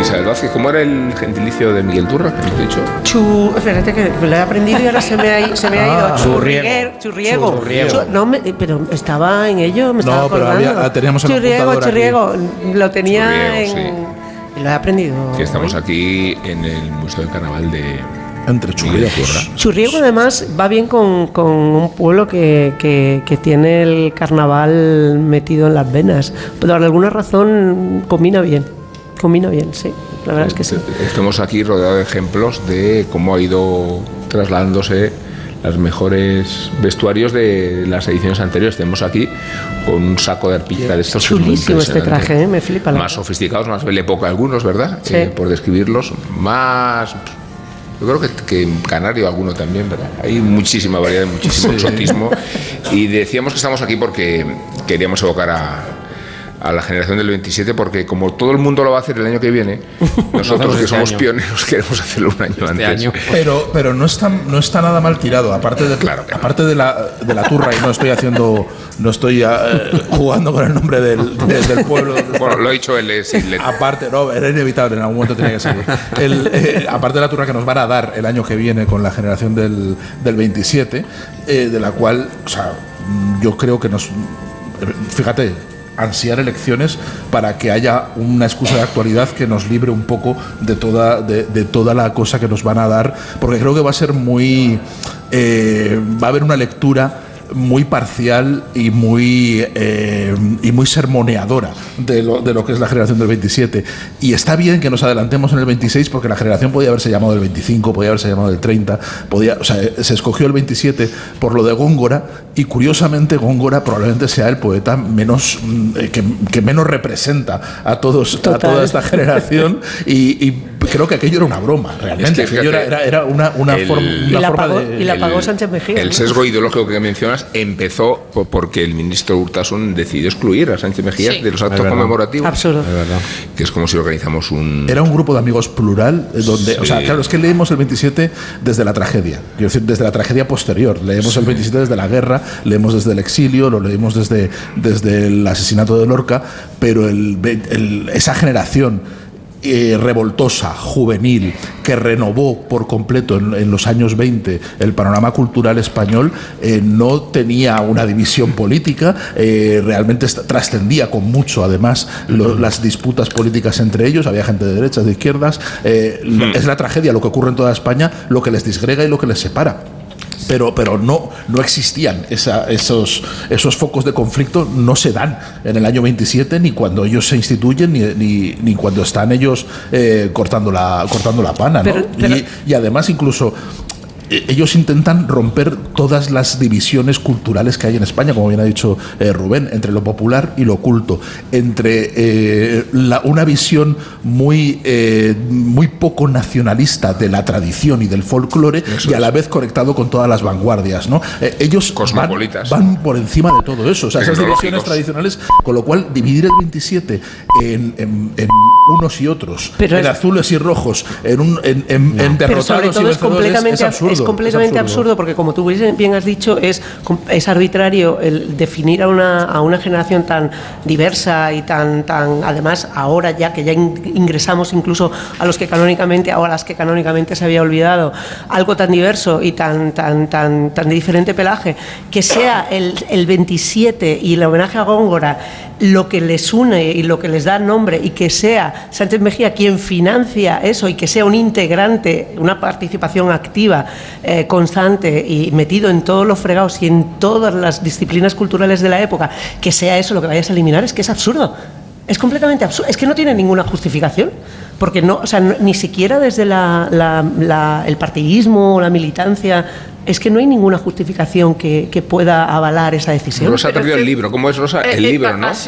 Isabel Vázquez, ¿cómo era el gentilicio de Miguel Turra, que has dicho? Espérate que lo he aprendido y ahora se me ha ido. Churriego. Pero estaba en ello, me estaba acordando. Pero teníamos Churriego. Lo tenía en... Sí. Lo he aprendido. Que estamos aquí en el Museo del Carnaval de... Entre Churriego y Turra. Churriego además va bien con un pueblo que tiene el carnaval metido en las venas. Pero por alguna razón combina bien, sí. La verdad es que sí. Estamos aquí rodeados de ejemplos de cómo ha ido trasladándose los mejores vestuarios de las ediciones anteriores. Tenemos aquí con un saco de arpillera de estos. Chulísimo este traje, me flipa. Más sofisticados, más belle época algunos, ¿verdad? Sí. Por describirlos. Más... Yo creo que en canario alguno también, ¿verdad? Hay muchísima variedad, muchísimo exotismo. Y decíamos que estamos aquí porque queríamos evocar a la generación del 27, porque como todo el mundo lo va a hacer el año que viene, nosotros que somos pioneros queremos hacerlo un año antes. Pero no está nada mal tirado, aparte de la turra, y no estoy jugando con el nombre del pueblo. Bueno, lo ha dicho él, aparte, no, era inevitable, en algún momento tenía que salir. Aparte de la turra que nos van a dar el año que viene con la generación del 27, de la cual, o sea, yo creo que fíjate, ansiar elecciones para que haya una excusa de actualidad que nos libre un poco de toda la cosa que nos van a dar, porque creo que va a ser va a haber una lectura muy parcial y muy sermoneadora de lo que es la generación del 27, y está bien que nos adelantemos en el 26 porque la generación podía haberse llamado del 25, podía haberse llamado del 30, se escogió el 27 por lo de Góngora, y curiosamente Góngora probablemente sea el poeta menos que menos representa a toda esta generación, y creo que aquello era una broma realmente, era una forma de... Y la pagó Sánchez Mejía. El sesgo ideológico que mencionas empezó porque el ministro Urtasun decidió excluir a Sánchez Mejía de los actos conmemorativos. Absurdo. Que es como si organizamos Era un grupo de amigos plural, donde... Sí. O sea, claro, es que leemos el 27 desde la tragedia. Quiero decir, desde la tragedia posterior. Leemos el 27 desde la guerra, leemos desde el exilio, lo leemos desde el asesinato de Lorca, pero esa generación revoltosa, juvenil, que renovó por completo en los años 20 el panorama cultural español, no tenía una división política, realmente trascendía con mucho, además, las disputas políticas entre ellos, había gente de derechas, de izquierdas, es la tragedia, lo que ocurre en toda España, lo que les disgrega y lo que les separa. Pero no existían esos focos de conflicto, no se dan en el año 27, ni cuando ellos se instituyen, ni cuando están ellos cortando la pana, ¿no? Y además incluso ellos intentan romper todas las divisiones culturales que hay en España, como bien ha dicho Rubén, entre lo popular y lo culto, entre una visión muy poco nacionalista de la tradición y del folclore, y a la vez conectado con todas las vanguardias, ¿no? Ellos van por encima de todo eso, o sea, esas divisiones tradicionales, con lo cual dividir el 27 en unos y otros, en azules y rojos, en derrotados y vencedores, es absurdo. Es completamente absurdo, porque como tú bien has dicho, es arbitrario el definir a una generación tan diversa y tan además ahora ya que ya ingresamos incluso a las que canónicamente se había olvidado, algo tan diverso y tan de diferente pelaje, que sea el 27 y el homenaje a Góngora lo que les une y lo que les da nombre, y que sea Sánchez Mejía quien financia eso, y que sea un integrante, una participación activa, constante y metido en todos los fregados y en todas las disciplinas culturales de la época, que sea eso lo que vayas a eliminar, es que es absurdo. Es completamente absurdo, es que no tiene ninguna justificación, porque ni siquiera desde el partidismo o la militancia, es que no hay ninguna justificación que pueda avalar esa decisión. Rosa ha perdido el libro, ¿cómo es, Rosa? El libro, ¿no?